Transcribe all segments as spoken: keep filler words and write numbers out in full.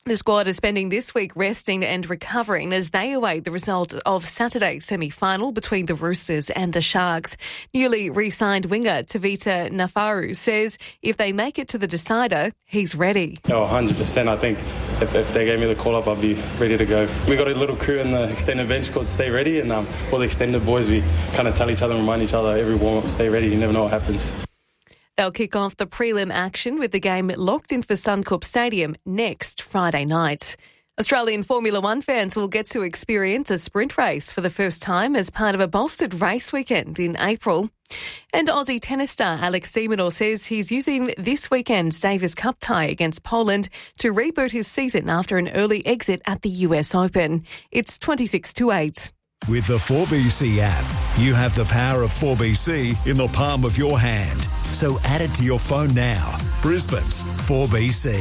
The squad is spending this week resting and recovering as they await the result of Saturday's semi-final between the Roosters and the Sharks. Newly re-signed winger Tavita Nafaru says if they make it to the decider, he's ready. Oh, one hundred percent. I think if, if they gave me the call-up, I'd be ready to go. We got a little crew in the extended bench called Stay Ready, and um, all the extended boys, we kind of tell each other and remind each other every warm-up, stay ready. You never know what happens. They'll kick off the prelim action with the game locked in for Suncorp Stadium next Friday night. Australian Formula One fans will get to experience a sprint race for the first time as part of a bolstered race weekend in April. And Aussie tennis star Alex de Minaur says he's using this weekend's Davis Cup tie against Poland to reboot his season after an early exit at the U S Open. It's twenty-six to eight. With the four B C app, you have the power of four B C in the palm of your hand. So add it to your phone now. Brisbane's four B C.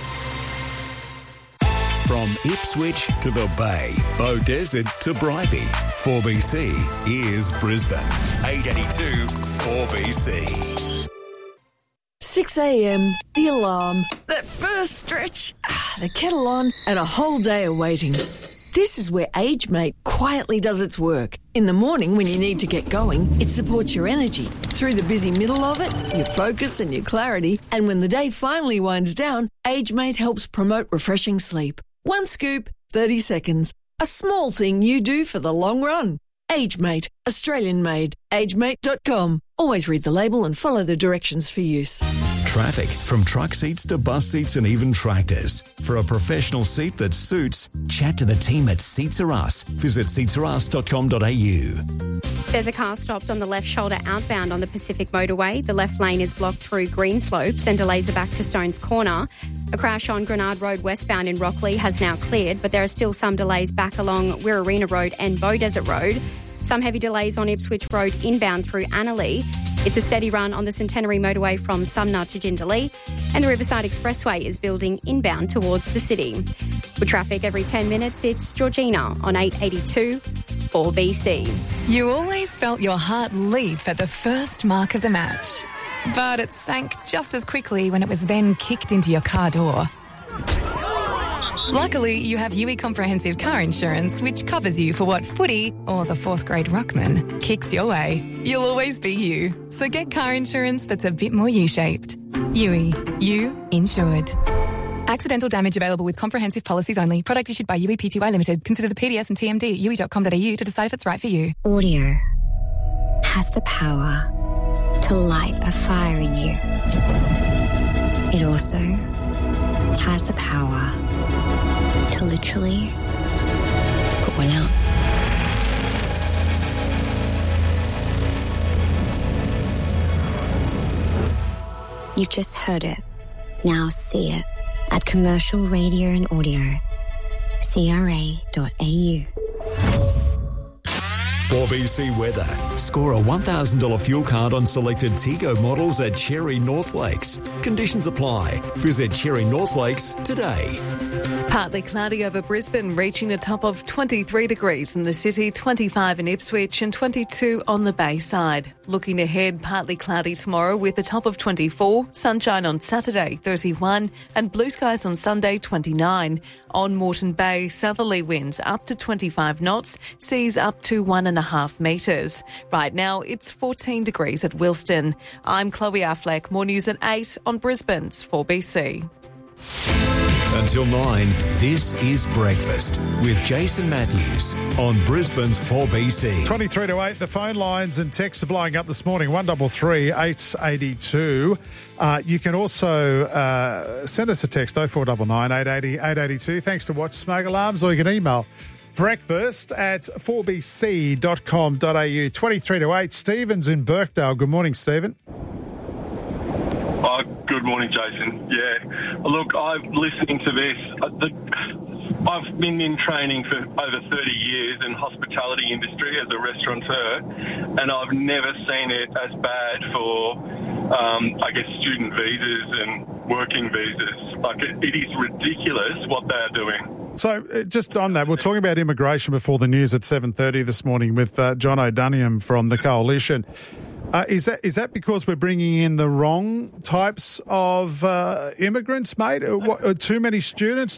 From Ipswich to the Bay, Beaudesert to Bribie, four B C is Brisbane. eight eighty-two four B C. six a.m, the alarm, that first stretch, ah, the kettle on, and a whole day of waiting. This is where AgeMate quietly does its work. In the morning when you need to get going, it supports your energy. Through the busy middle of it, your focus and your clarity. And when the day finally winds down, AgeMate helps promote refreshing sleep. One scoop, thirty seconds. A small thing you do for the long run. AgeMate, Australian made. agemate dot com. Always read the label and follow the directions for use. Traffic, from truck seats to bus seats and even tractors. For a professional seat that suits, chat to the team at Seats Are Us. Visit seats are us dot com dot a u. There's a car stopped on the left shoulder outbound on the Pacific Motorway. The left lane is blocked through Greenslopes and delays are back to Stones Corner. A crash on Grenard Road westbound in Rockley has now cleared, but there are still some delays back along Wirrarena Road and Beaudesert Road. Some heavy delays on Ipswich Road inbound through Annerley. It's a steady run on the Centenary Motorway from Sumner to Jindalee, and the Riverside Expressway is building inbound towards the city. With traffic every ten minutes, it's Georgina on eight eighty-two four B C. You always felt your heart leap at the first mark of the match, but it sank just as quickly when it was then kicked into your car door. Luckily, you have U E Comprehensive Car Insurance, which covers you for what footy, or the fourth grade ruckman, kicks your way. You'll always be you. So get car insurance that's a bit more U-shaped. U E. You insured. Accidental damage available with comprehensive policies only. Product issued by U E P T Y Limited. Consider the P D S and T M D at u e dot com dot a u to decide if it's right for you. Audio has the power to light a fire in you. It also has the power to literally put one out. You've just heard it. Now see it at Commercial Radio and Audio. C R A dot A U. four B C weather. Score a one thousand dollars fuel card on selected Tego models at Cherry North Lakes. Conditions apply. Visit Cherry North Lakes today. Partly cloudy over Brisbane, reaching a top of twenty-three degrees in the city, twenty-five in Ipswich and twenty-two on the Bayside. Looking ahead, partly cloudy tomorrow with a top of twenty-four, sunshine on Saturday, thirty-one, and blue skies on Sunday, twenty-nine. On Moreton Bay, southerly winds up to twenty-five knots, seas up to one and a half metres. Right now, it's fourteen degrees at Wilston. I'm Chloe Affleck. More news at eight on Brisbane's four B C. Until nine, this is Breakfast with Jason Matthews on Brisbane's four B C. twenty-three to eight, the phone lines and texts are blowing up this morning. one double three eight eighty-two. Uh, you can also uh, send us a text, oh four nine nine, eight eight oh, eight eighty-two. Thanks to Watch Smoke Alarms, or you can email breakfast at four b c dot com dot a u. twenty-three to eight, Stephen's in Birkdale. Good morning, Stephen. Oh, good morning, Jason. Yeah. Look, I'm listening to this. Uh, the, I've been in training for over thirty years in hospitality industry as a restaurateur, and I've never seen it as bad for, um, I guess, student visas and working visas. Like, it, it is ridiculous what they're doing. So uh, just on that, we're talking about immigration before the news at seven thirty this morning with uh, John O'Duniam from the Coalition. Uh, is that is that because we're bringing in the wrong types of uh, immigrants, mate? Uh, what, uh, too many students,